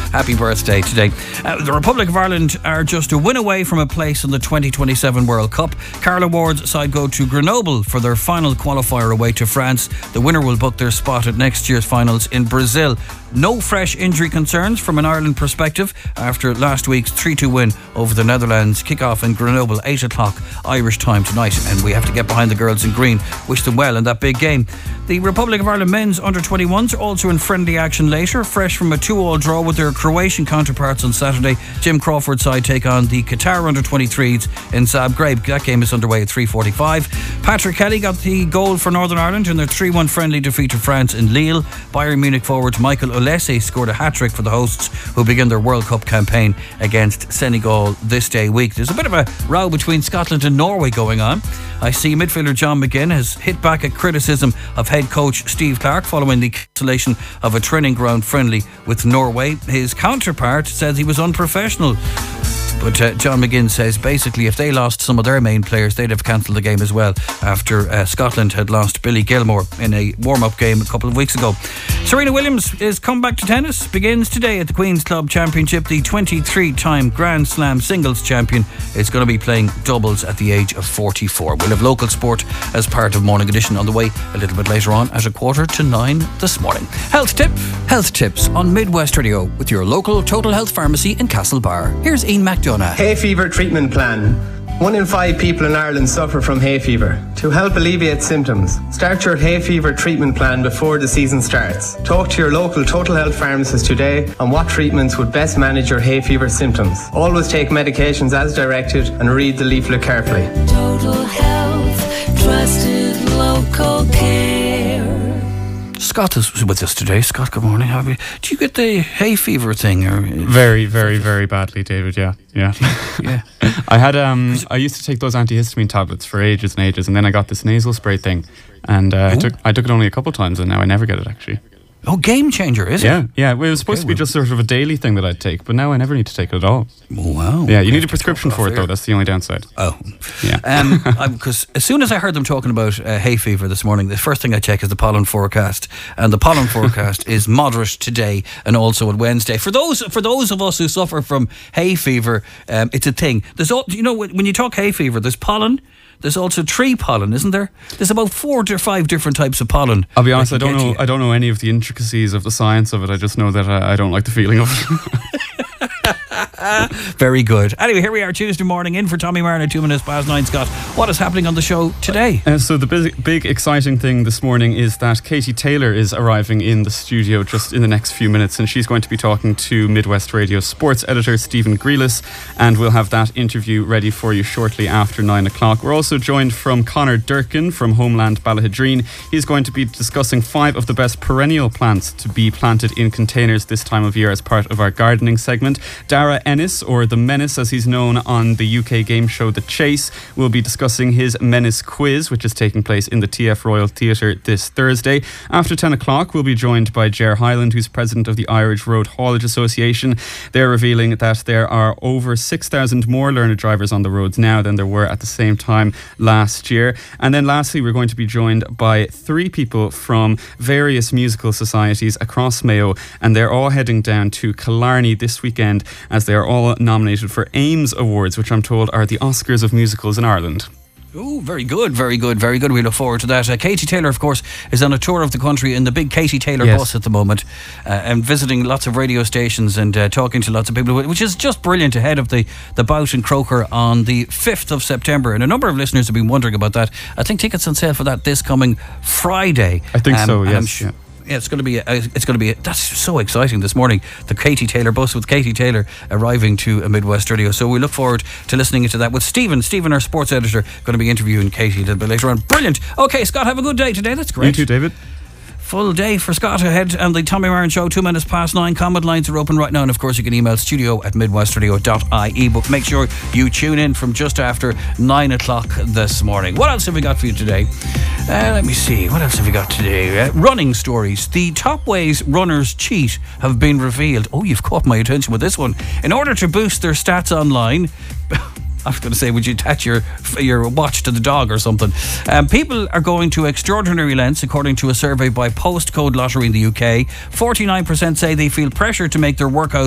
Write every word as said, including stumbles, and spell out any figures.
happy birthday today. Uh, the Republic of Ireland are just a win away from a place in the twenty twenty-seven World Cup. Carla Ward's side go to Grenoble for their final qualifier away to France. The winner will book their spot at next year's finals in Brazil. No fresh injury concerns from an Ireland perspective after last week's three two win over the Netherlands. Kick-off in Grenoble, eight o'clock Irish time tonight, and we have to get behind the girls in green. Wish them well in that big game. The Republic of Ireland men's under twenty-ones are also in friendly action later, fresh from a two all draw with their Croatian counterparts on Saturday. Jim Crawford's side take on the Qatar under twenty-threes in Zagreb. That game is underway at three forty-five. Patrick Kelly got the goal for Northern Ireland in their three one friendly defeat to France in Lille. Bayern Munich forward Michael Olise scored a hat-trick for the hosts, who begin their World Cup campaign against Senegal this day week. There's a bit of a row between Scotland and Norway going on. I see midfielder John McGinn has hit back at criticism of head coach Steve Clarke following the cancellation of a training ground friendly with Norway. His counterpart says he was unprofessional. But uh, John McGinn says basically if they lost some of their main players, they'd have cancelled the game as well after uh, Scotland had lost Billy Gilmore in a warm-up game a couple of weeks ago. Serena Williams' is comeback to tennis begins today at the Queen's Club Championship. The twenty-three-time Grand Slam singles champion is going to be playing doubles at the age of forty-four. We'll have local sport as part of Morning Edition on the way a little bit later on at a quarter to nine this morning. Health tip. Health tips on Midwest Radio with your local Total Health Pharmacy in Castlebar. Here's Ian McDonough. Hay fever treatment plan. One in five people in Ireland suffer from hay fever. To help alleviate symptoms, start your hay fever treatment plan before the season starts. Talk to your local Total Health pharmacist today on what treatments would best manage your hay fever symptoms. Always take medications as directed and read the leaflet carefully. Total Health, trusted local care. Scott is with us today. Scott, good morning. How have you? Do you get the hay fever thing? Or very, very, very badly, David. Yeah, yeah, yeah. I had um, I used to take those antihistamine tablets for ages and ages, and then I got this nasal spray thing, and uh, I took I took it only a couple of times, and now I never get it actually. Oh, game changer, is yeah, it? Yeah, yeah. Well, it was supposed okay, to be well. just sort of a daily thing that I'd take, but now I never need to take it at all. Oh, wow. Yeah, you need a prescription for it, though. That's the only downside. Oh. Yeah. Because um, as soon as I heard them talking about uh, hay fever this morning, the first thing I check is the pollen forecast. And the pollen forecast is moderate today and also on Wednesday. For those for those of us who suffer from hay fever, um, it's a thing. There's all, you know, when you talk hay fever, there's pollen. There's also tree pollen, isn't there? There's about four to five different types of pollen. I'll be honest, I don't know. You. I don't know any of the intricacies of the science of it. I just know that I, I don't like the feeling of it. Very good. Anyway, here we are Tuesday morning in for Tommy Martin at two minutes past nine. Scott, what is happening on the show today? Uh, so the big, big exciting thing this morning is that Katie Taylor is arriving in the studio just in the next few minutes, and she's going to be talking to Midwest Radio sports editor Stephen Grealis, and we'll have that interview ready for you shortly after nine o'clock. We're also joined from Conor Durkin from Homeland Ballahidreen. He's going to be discussing five of the best perennial plants to be planted in containers this time of year as part of our gardening segment. Dara Ennis, or The Menace as he's known on the U K game show The Chase, will be discussing his Menace quiz, which is taking place in the T F Royal Theatre this Thursday. After ten o'clock, we'll be joined by Ger Hyland, who's president of the Irish Road Haulage Association. They're revealing that there are over six thousand more learner drivers on the roads now than there were at the same time last year. And then lastly, we're going to be joined by three people from various musical societies across Mayo, and they're all heading down to Killarney this weekend as they are all nominated for AIMS Awards, which I'm told are the Oscars of musicals in Ireland. Oh, very good, very good, very good. We look forward to that. Uh, Katie Taylor, of course, is on a tour of the country in the big Katie Taylor yes. bus at the moment, uh, and visiting lots of radio stations and uh, talking to lots of people, which is just brilliant ahead of the, the bout in Croker on the fifth of September. And a number of listeners have been wondering about that. I think tickets on sale for that this coming Friday. I think um, so, yes. I'm sh- yeah. Yeah, it's going to be. A, it's going to be. A, that's so exciting this morning. The Katie Taylor bus with Katie Taylor arriving to a Midwest Radio. So we look forward to listening to that with Stephen. Stephen, our sports editor, going to be interviewing Katie a little bit later on. Brilliant. Okay, Scott, have a good day today. That's great. You too, David. Full day for Scott ahead and the Tommy Martin Show, two minutes past nine. Comment lines are open right now, and of course you can email studio at midwestradio dot I E, but make sure you tune in from just after nine o'clock this morning. What else have we got for you today? Uh, let me see, what else have we got today? Uh, running stories. The top ways runners cheat have been revealed. Oh, you've caught my attention with this one. In order to boost their stats online, I was going to say, would you attach your your watch to the dog or something? Um, people are going to extraordinary lengths, according to a survey by Postcode Lottery in the U K. forty-nine percent say they feel pressure to make their workout